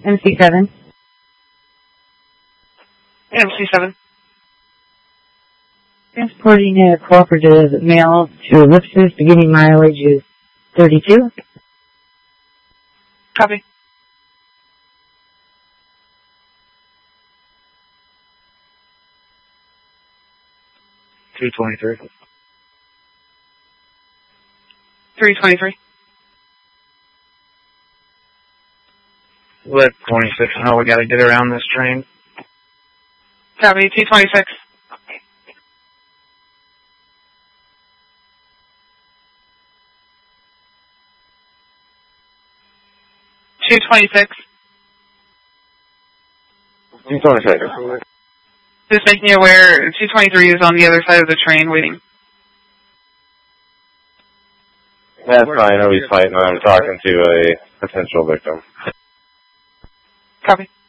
MC7. MC7. Transporting a cooperative male to Ellipsis, beginning mileage is 32. Copy. $223. 323. Let 26 know we gotta get around this train. Copy. 226. Just making you aware, 223 is on the other side of the train waiting. That's fine. I know he's fighting. I'm talking to a potential victim. Copy.